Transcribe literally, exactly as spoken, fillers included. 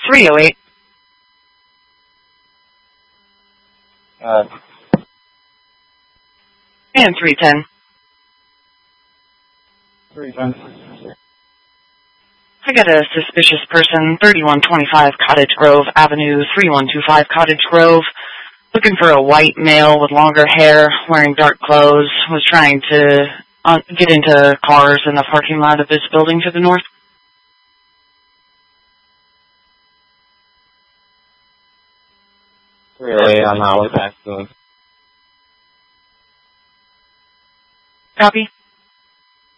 three oh eight. Uh, And three ten. three ten. I got a suspicious person, thirty-one twenty-five Cottage Grove Avenue, three one two five Cottage Grove, looking for a white male with longer hair, wearing dark clothes, was trying to uh, get into cars in the parking lot of this building to the north. three oh eight on Howard Backfield. Copy.